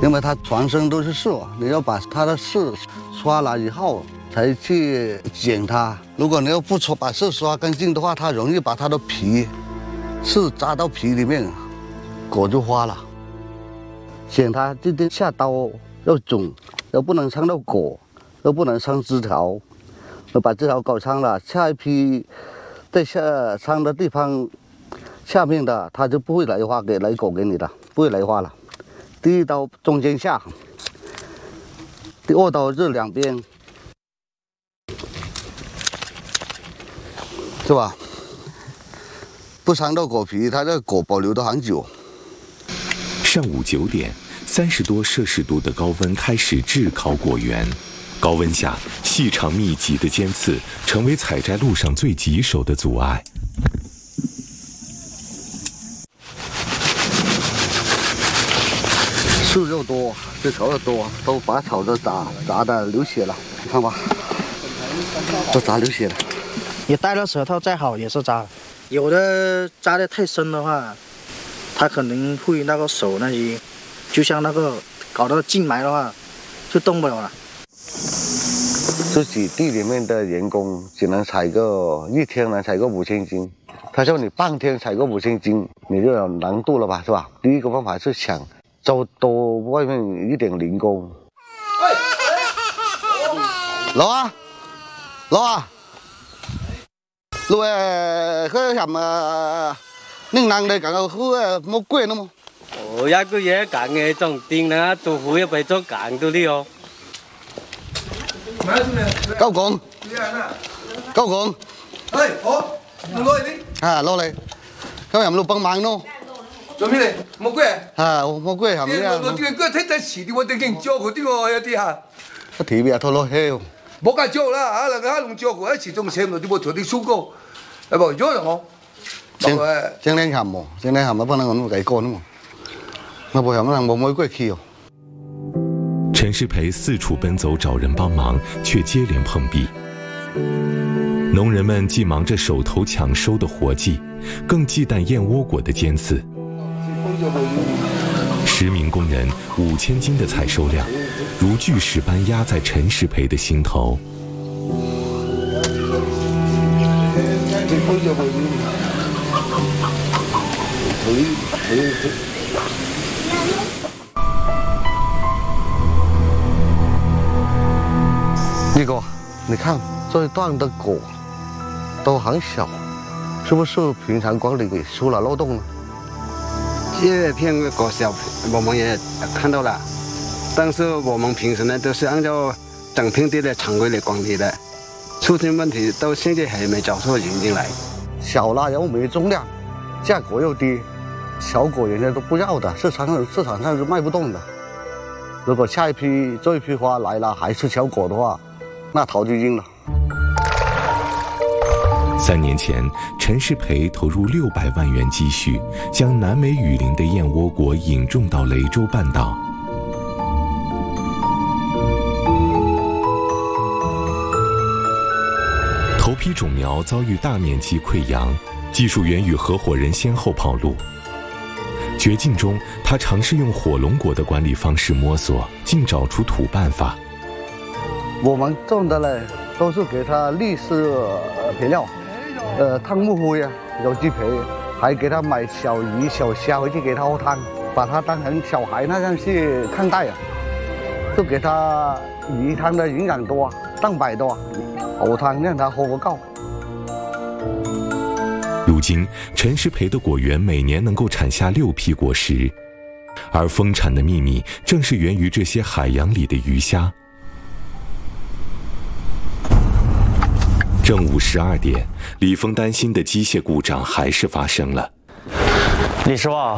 因为它全身都是刺，你要把它的刺刷了以后才去剪它。如果你要不把刺刷干净的话，它容易把它的皮刺扎到皮里面，果就花了。剪它一定下刀要准，又不能伤到果，又不能伤枝条。把枝条搞伤了，下一批在伤的地方下面的，它就不会来花来果给你的，不会来花了。第一刀中间下，第二刀是两边，是吧？不伤到果皮，它这果保留的很久。 上午9点，30多摄氏度的高温开始炙烤果园。高温下，细长密集的尖刺成为采摘路上最棘手的阻碍。 树又多，这草又多，都把草都砸的流血了，你看吧，都砸流血了。 你戴了手套再好也是扎，有的扎得太深的话，它可能会那个手那些，就像那个搞到静脉的话，就动不了了。 自己地里面的员工只能采个一天能采个5000斤，他说你半天采个5000斤，你就有难度了吧，是吧？第一个方法是想招多外面一点零工。老啊，老啊，老佢什么？恁人哋讲个好冇贵了吗？ 哦，一個月揀嘅種店啦，做苦一輩做揀到啲哦。 高講，高講。 哎，好，攞嚟啲。 啊，攞嚟。今日唔攞幫忙咯。 做咩嚟？冇貴啊，冇貴係咪啊？ 我啲個睇得遲啲，我哋經做嗰啲喎，有啲嚇。 個體面拖落去。 冇計做啦，嚇，人家做過一次仲請唔到啲冇做啲蘇高，係冇咗啦我。 將靚鹹喎，將靚鹹都不能咁計過嘛。那不鹹能冇玫瑰氣哦。 陈世培四处奔走找人帮忙，却接连碰壁。农人们既忙着手头抢收的活计，更忌惮燕窝果的尖刺。10名工人5000斤的采收量，如巨石般压在陈世培的心头。 一哥，你看这一段的果都很小，是不是平常管理给出了漏洞呢？ 这片果小，我们也看到了，但是我们平时呢都是按照整片地的常规来管理的，出现问题到现在还没找出原因来。 小了又没重量，价格又低，小果人家都不要的，市场上是卖不动的。如果下一批这一批花来了还是小果的话，那陶就硬了。 3年前，陈世培投入600万元积蓄，将南美雨林的燕窝果引种到雷州半岛。头批种苗遭遇大面积溃疡，技术员与合伙人先后跑路。绝境中，他尝试用火龙果的管理方式摸索，竟找出土办法。 我们种的呢，都是给它立式肥料，汤木灰啊，有机肥，还给它买小鱼小虾回去给它喝汤，把它当成小孩那样去看待啊，就给它鱼汤的营养多，蛋白多，熬汤让它喝不够。 如今，陈世培的果园每年能够产下6批果实，而丰产的秘密正是源于这些海洋里的鱼虾。正午12点，李峰担心的机械故障还是发生了。 李师傅，